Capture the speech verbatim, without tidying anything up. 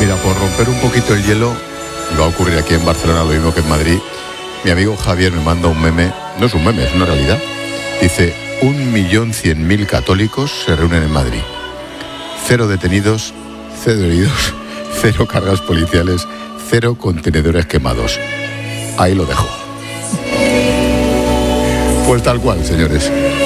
Mira, por romper un poquito el hielo, va a ocurrir aquí en Barcelona lo mismo que en Madrid. Mi amigo Javier me manda un meme, no es un meme, es una realidad. Dice, un millón cien mil católicos se reúnen en Madrid. Cero detenidos, cero heridos, cero cargas policiales, cero contenedores quemados. Ahí lo dejo. Pues tal cual, señores.